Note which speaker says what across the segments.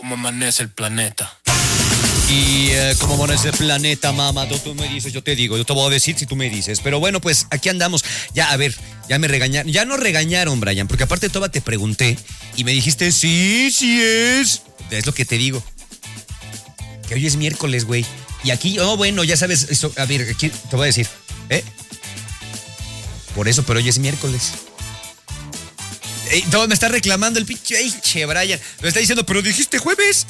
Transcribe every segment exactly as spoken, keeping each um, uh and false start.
Speaker 1: cómo amanece el planeta.
Speaker 2: Y eh, cómo amanece el planeta, mamá. Tú, tú me dices, yo te digo, yo te voy a decir si tú me dices. Pero bueno, pues aquí andamos. Ya, a ver, ya me regañaron. Ya no regañaron, Brian, porque aparte de todo te pregunté y me dijiste, sí, sí es. Es lo que te digo. Que hoy es miércoles, güey. Y aquí, oh, bueno, ya sabes, esto, a ver, aquí te voy a decir, ¿eh? Por eso, pero hoy es miércoles. Ey, todo me está reclamando el pinche, ey, che, Brian. Me está diciendo, pero dijiste jueves.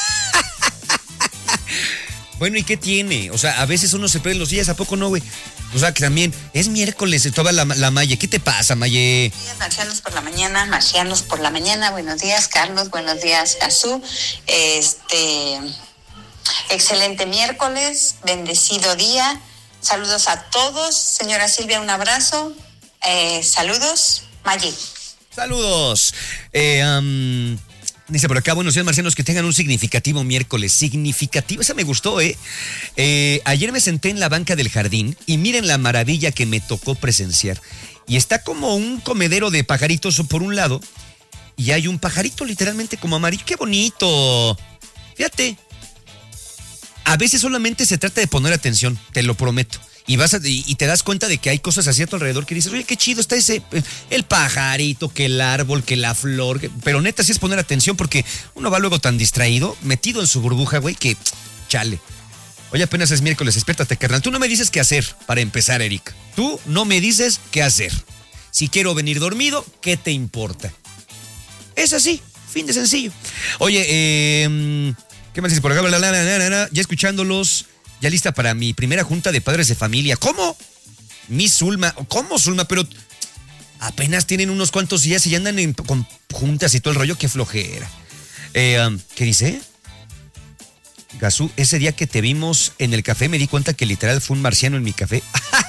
Speaker 2: Bueno, ¿y qué tiene? O sea, a veces uno se pierde los días, ¿a poco no, güey? O sea, que también es miércoles, toda la, la Maye. ¿Qué te pasa, Maye?
Speaker 3: Buenos días, marcianos por la mañana, marcianos por la mañana. Buenos días, Carlos. Buenos días, Gazú. Este, excelente miércoles, bendecido día. Saludos a todos. Señora Silvia, un abrazo. Eh, saludos, Maye.
Speaker 2: Saludos. Eh, um... Dice por acá, buenos días, marcianos, que tengan un significativo miércoles. Significativo, esa me gustó, ¿eh? ¿eh? Ayer me senté en la banca del jardín y miren la maravilla que me tocó presenciar. Y está como un comedero de pajaritos por un lado y hay un pajarito literalmente como amarillo. ¡Qué bonito! Fíjate, a veces solamente se trata de poner atención, te lo prometo. Y vas a, y, y te das cuenta de que hay cosas así a tu alrededor que dices, oye, qué chido está ese, el pajarito, que el árbol, que la flor, que, pero neta sí es poner atención porque uno va luego tan distraído, metido en su burbuja, güey, que chale. Hoy apenas es miércoles, despiértate, carnal. Tú no me dices qué hacer para empezar, Eric. Tú no me dices qué hacer. Si quiero venir dormido, ¿qué te importa? Es así, fin de sencillo. Oye, eh, ¿qué más dices por acá? Ya escuchándolos. Ya lista para mi primera junta de padres de familia. ¿Cómo? Mi Zulma. ¿Cómo, Zulma? Pero apenas tienen unos cuantos días y ya andan en, con juntas y todo el rollo. ¡Qué flojera! Eh, um, ¿Qué dice? Gazú, ese día que te vimos en el café me di cuenta que literal fue un marciano en mi café.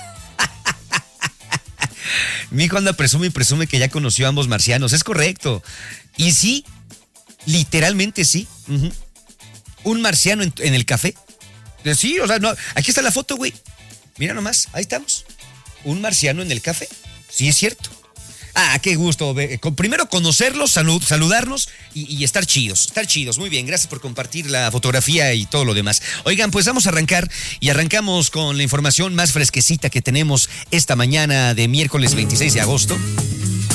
Speaker 2: Mi hijo anda presume y presume que ya conoció a ambos marcianos. Es correcto. Y sí, literalmente sí. Uh-huh. Un marciano en, en el café. Sí, o sea, no, aquí está la foto, güey. Mira nomás, ahí estamos. Un marciano en el café. Sí, es cierto. Ah, qué gusto. Primero conocerlos, salud, saludarnos y, y estar chidos. Estar chidos. Muy bien, gracias por compartir la fotografía y todo lo demás. Oigan, pues vamos a arrancar y arrancamos con la información más fresquecita que tenemos esta mañana de miércoles veintiséis de agosto.